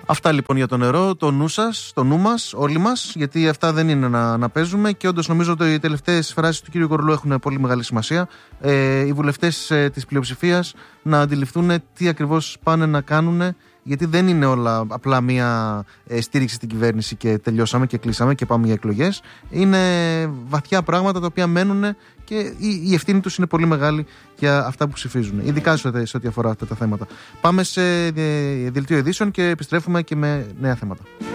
Αυτά λοιπόν για το νερό, το νου σας, το νου μας, όλοι μας, γιατί αυτά δεν είναι να παίζουμε και όντως νομίζω ότι οι τελευταίες φράσεις του κ. Κορολού έχουν πολύ μεγάλη σημασία. Οι βουλευτές της πλειοψηφίας να αντιληφθούν τι ακριβώς πάνε να κάνουν, γιατί δεν είναι όλα απλά μια στήριξη στην κυβέρνηση και τελειώσαμε και κλείσαμε και πάμε για εκλογές. Είναι βαθιά πράγματα τα οποία μένουν και η ευθύνη τους είναι πολύ μεγάλη για αυτά που ψηφίζουν, ειδικά σε ό,τι αφορά αυτά τα θέματα. Πάμε σε δελτίο ειδήσεων και επιστρέφουμε και με νέα θέματα.